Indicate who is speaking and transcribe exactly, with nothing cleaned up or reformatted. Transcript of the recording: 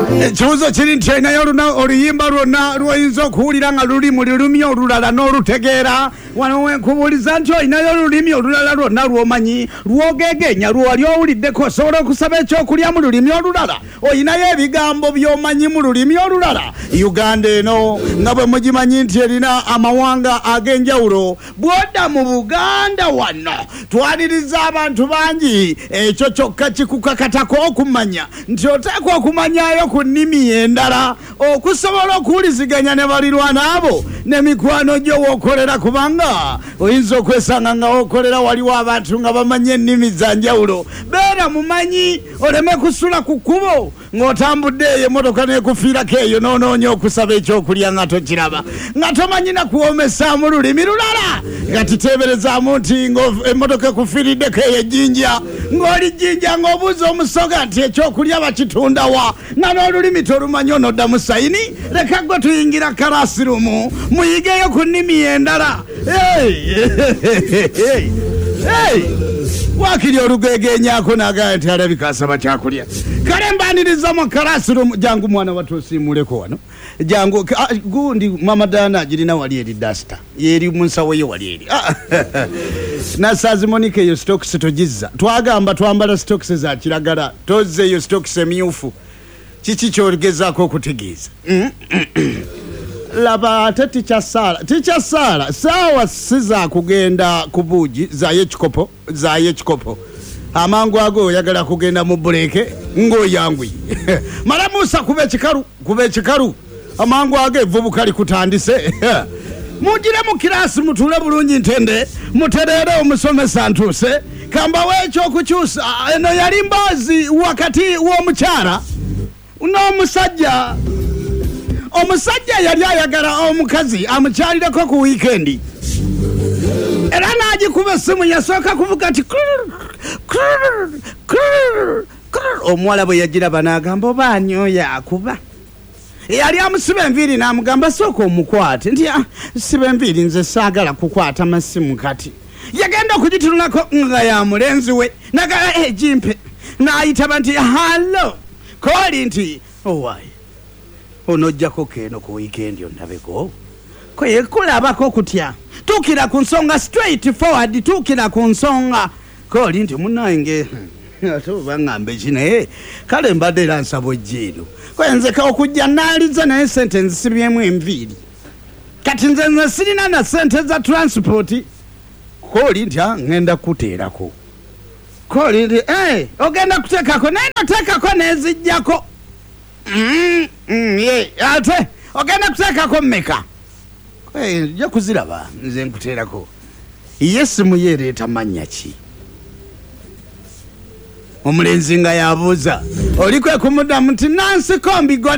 Speaker 1: Ekibuzo kiri nti nayo oluyimba lwonna lwoyinza okuwulira nga luli mu lulimi olulala n'olutegeera wano wenkubuuliza nti olinayo olulimi olulala lwonna lw'omanyi lw'ogeegenya lwewali owuliddeko osobola okusaba ekyokulya mu lulimi olulala olinayo ebigambo by'omanyi mu lulimi olulala. Uganda eno nga bwe mugimanyi nti erina amawanga ag'enjawulo bw'odda mu Buganda wano twaliriza abantu bangi ekyo kyokka kikukakatako okumanya nti oteekwa okumanyayo ku nnimi endala okusobola okuwuliziganya ne balirwana abo ne mikwano gyo w'okolera kubanga oyinza okwesanga nga w'okolera waliwo abantu nga bamanye ennimi za njawulo. Beera mumanyi oleme kusula ku kkubo ng'otambudde eyo emmotoka n'ekufiirako eyo n'onoonya okusaba ekyokulya nga tokiraba nga tomanyi na kuwomesa mu lulimi lulala nga titeeberezaamu nti emmotoka ekufiiriddeko eyo ejjinja ng'oli jjinja ng'obuuza omusoga nti ekyokulya bakitunda wa nga n'olulimi tolumanyi onodda sayini. Leka gwe tuyingira kalaasirumu muyigeyo ku nnimi endala. Wakiri olugegenyaako n'agamba nti alabika asaba kyakulya kale mbaniriza mu kalaasirumu jangu mwana watusiimuleko wano jangu gundi mama Dana girina wali eri dasta yeri mu nsawo ye wali eri na Sazimonike eyo stocks togizza twagamba twambala stocks za kiragala tozze eyo stocks emyufu kiki kyogezaako okutegeeza. Laba ate ticha Sala ticha Sala sawa siza kugenda ku buugi zaye kikopo zaye kikopo amangu ago yagala kugenda mu buleke ngo yangwi mara Musa kube kikaru kube kikaru amangu age vubukali kutandise mujire mu kirasi mutule bulungi ntende muterere omusomesa ntuse kamba wecho okukyusa eno yali mbazi wakati wo mukyara uno musajja omusajja yali ayagala omukazi amukyalireko ku weekendi era n'agikuba essimu yasooka kuvuga ati omuwala bwe yagiraba n'agamba oba anyoya akuba yali amusiba enviiri n'amugamba sooka omukwate nti siba enviiri nze saagala kukwata masimu kati yagenda okugitunulako nga ya mulenzi we nagala egimpe n'ayitaba nti hallo kooli nti owaayi onojjako keno ku weekend yonnabeko kwe kulabako kutya tuukira ku nsonga straight forward tuukira ku nsonga kooli nti munange ate obaŋŋambe kinaye kale mbadde era nsaba ojjeeno kwenzeka okujja naaliza naye sente nzisibyemu enviiri kati nze nze sirina na sente za transport kooli nti ŋŋenda kuteerako kooli nti eh ogenda kuteekako naye noteekako neezijjako Mm, mm, ye, ate ogenda kuteekako mmeka nja kuziraba nze nkuteerako yesimu yeereeta mannya ki omulenzi nga yabuuza oli kwe kumuddamu nti Nansi Kombi